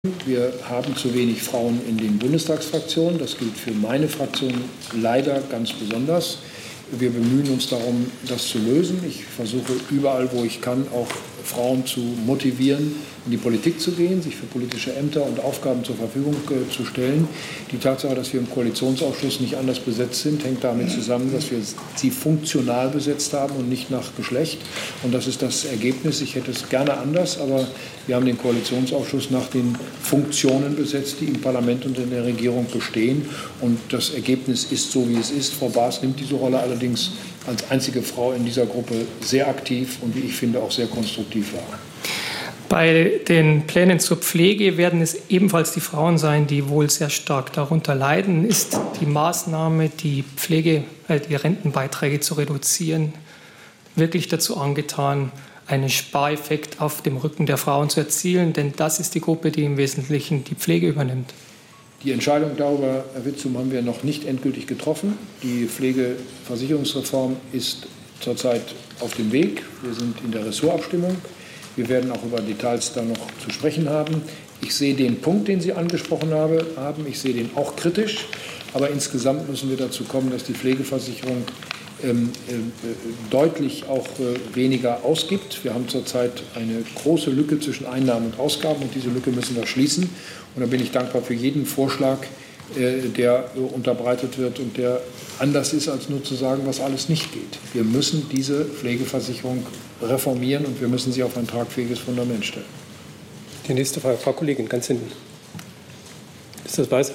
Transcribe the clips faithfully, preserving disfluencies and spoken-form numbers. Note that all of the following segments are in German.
Wir haben zu wenig Frauen in den Bundestagsfraktionen. Das gilt für meine Fraktion leider ganz besonders. Wir bemühen uns darum, das zu lösen. Ich versuche überall, wo ich kann, auch Frauen zu motivieren, in die Politik zu gehen, sich für politische Ämter und Aufgaben zur Verfügung äh, zu stellen. Die Tatsache, dass wir im Koalitionsausschuss nicht anders besetzt sind, hängt damit zusammen, dass wir sie funktional besetzt haben und nicht nach Geschlecht. Und das ist das Ergebnis. Ich hätte es gerne anders, aber wir haben den Koalitionsausschuss nach den Funktionen besetzt, die im Parlament und in der Regierung bestehen. Und das Ergebnis ist so, wie es ist. Frau Baas nimmt diese Rolle allerdings als einzige Frau in dieser Gruppe sehr aktiv und, wie ich finde, auch sehr konstruktiv wahr. Bei den Plänen zur Pflege werden es ebenfalls die Frauen sein, die wohl sehr stark darunter leiden. Ist die Maßnahme, die Pflege, äh, die Rentenbeiträge zu reduzieren, wirklich dazu angetan, einen Spareffekt auf dem Rücken der Frauen zu erzielen? Denn das ist die Gruppe, die im Wesentlichen die Pflege übernimmt. Die Entscheidung darüber, Herr Witzum, haben wir noch nicht endgültig getroffen. Die Pflegeversicherungsreform ist zurzeit auf dem Weg. Wir sind in der Ressortabstimmung. Wir werden auch über Details da noch zu sprechen haben. Ich sehe den Punkt, den Sie angesprochen haben, ich sehe den auch kritisch. Aber insgesamt müssen wir dazu kommen, dass die Pflegeversicherung ähm, äh, deutlich auch äh, weniger ausgibt. Wir haben zurzeit eine große Lücke zwischen Einnahmen und Ausgaben, und diese Lücke müssen wir schließen. Und da bin ich dankbar für jeden Vorschlag, äh, der äh, unterbreitet wird und der anders ist, als nur zu sagen, was alles nicht geht. Wir müssen diese Pflegeversicherung reformieren und wir müssen sie auf ein tragfähiges Fundament stellen. Die nächste Frage, Frau Kollegin, ganz hinten. Ist das Weiße?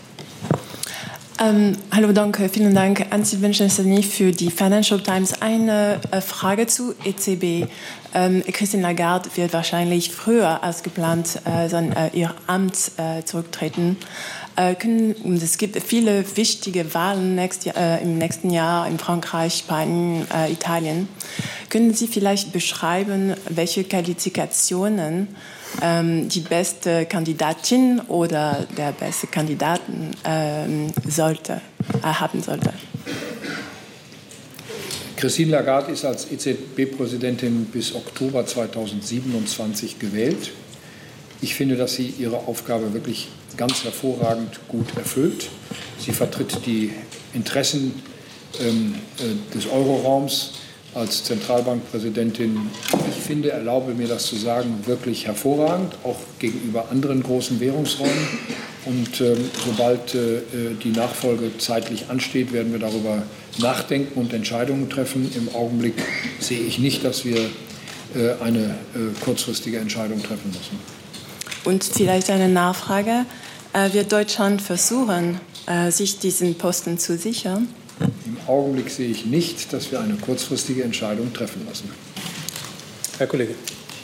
Ähm, hallo, danke. Vielen Dank an Sylvain Chassani für die Financial Times. Eine äh, Frage zu E Z B. Ähm, Christine Lagarde wird wahrscheinlich früher als geplant äh, sein, äh, ihr Amt äh, zurücktreten. Äh, können, es gibt viele wichtige Wahlen nächst, äh, im nächsten Jahr in Frankreich, Spanien, äh, Italien. Können Sie vielleicht beschreiben, welche Qualifikationen ähm, die beste Kandidatin oder der beste Kandidaten ähm, sollte, äh, haben sollte? Christine Lagarde ist als E Z B-Präsidentin bis Oktober zweitausendsiebenundzwanzig gewählt. Ich finde, dass sie ihre Aufgabe wirklich ganz hervorragend gut erfüllt. Sie vertritt die Interessen ähm, äh, des Euroraums als Zentralbankpräsidentin. Ich finde, erlaube mir das zu sagen, wirklich hervorragend, auch gegenüber anderen großen Währungsräumen. Und ähm, sobald äh, die Nachfolge zeitlich ansteht, werden wir darüber nachdenken und Entscheidungen treffen. Im Augenblick sehe ich nicht, dass wir äh, eine äh, kurzfristige Entscheidung treffen müssen. Und vielleicht eine Nachfrage. Äh, wird Deutschland versuchen, äh, sich diesen Posten zu sichern? Im Augenblick sehe ich nicht, dass wir eine kurzfristige Entscheidung treffen müssen. Herr Kollege.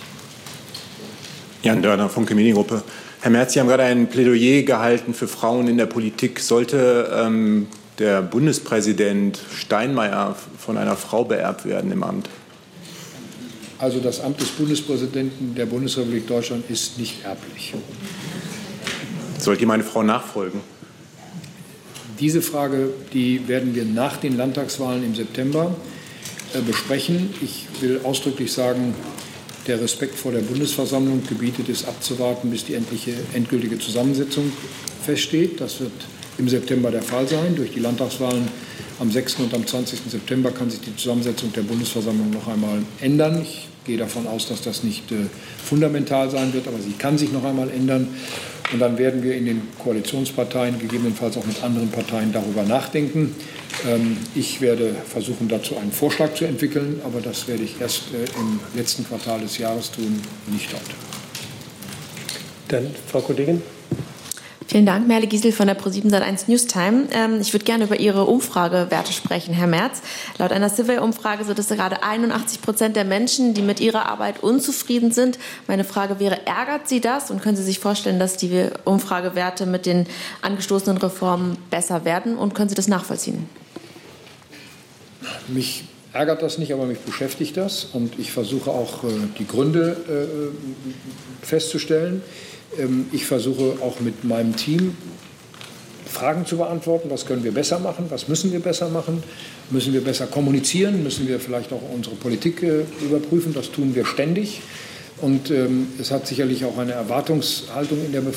Jan Dörner, Funke Mediengruppe. Herr Merz, Sie haben gerade ein Plädoyer gehalten für Frauen in der Politik. Sollte ähm, der Bundespräsident Steinmeier von einer Frau beerbt werden im Amt? Also das Amt des Bundespräsidenten der Bundesrepublik Deutschland ist nicht erblich. Sollte ihm eine Frau nachfolgen? Diese Frage, die werden wir nach den Landtagswahlen im September äh, besprechen. Ich will ausdrücklich sagen, der Respekt vor der Bundesversammlung gebietet es abzuwarten, bis die endliche, endgültige Zusammensetzung feststeht. Das wird im September der Fall sein. Durch die Landtagswahlen am sechsten und am zwanzigsten September kann sich die Zusammensetzung der Bundesversammlung noch einmal ändern. Ich gehe davon aus, dass das nicht äh, fundamental sein wird, aber sie kann sich noch einmal ändern. Und dann werden wir in den Koalitionsparteien, gegebenenfalls auch mit anderen Parteien, darüber nachdenken. Ähm, ich werde versuchen, dazu einen Vorschlag zu entwickeln, aber das werde ich erst äh, im letzten Quartal des Jahres tun, nicht heute. Dann Frau Kollegin. Vielen Dank, Merle Giesel von der ProSieben Sat eins Newstime. Ähm, ich würde gerne über Ihre Umfragewerte sprechen, Herr Merz. Laut einer Survey-Umfrage sind es gerade einundachtzig Prozent der Menschen, die mit ihrer Arbeit unzufrieden sind. Meine Frage wäre, ärgert Sie das? Und können Sie sich vorstellen, dass die Umfragewerte mit den angestoßenen Reformen besser werden? Und können Sie das nachvollziehen? Mich ärgert das nicht, aber mich beschäftigt das. Und ich versuche auch, äh, die Gründe äh, festzustellen. Ich versuche auch mit meinem Team Fragen zu beantworten. Was können wir besser machen? Was müssen wir besser machen? Müssen wir besser kommunizieren? Müssen wir vielleicht auch unsere Politik überprüfen? Das tun wir ständig. Und ähm, es hat sicherlich auch eine Erwartungshaltung in der Bevölkerung